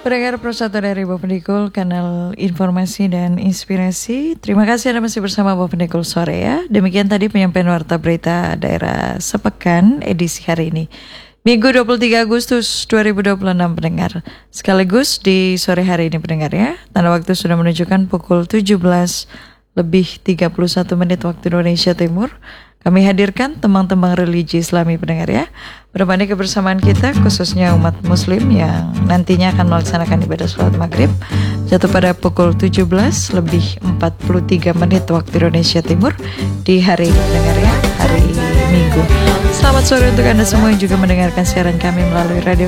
Pendengar Pro1 dari Bapak Pendikul, kanal informasi dan inspirasi. Terima kasih Anda masih bersama Bapak Pendikul sore ya. Demikian tadi penyampaian warta berita daerah sepekan edisi hari ini. Minggu 23 Agustus 2026 pendengar. Sekaligus di sore hari ini pendengar ya. Tanda waktu sudah menunjukkan pukul 17 lebih 31 menit waktu Indonesia Timur. Kami hadirkan tembang-tembang religi Islami pendengar ya. Menemani kebersamaan kita khususnya umat muslim yang nantinya akan melaksanakan ibadah sholat maghrib jatuh pada pukul 17 lebih 43 menit waktu Indonesia Timur di hari ini pendengar ya, hari Minggu. Selamat sore untuk Anda semua yang juga mendengarkan siaran kami melalui radio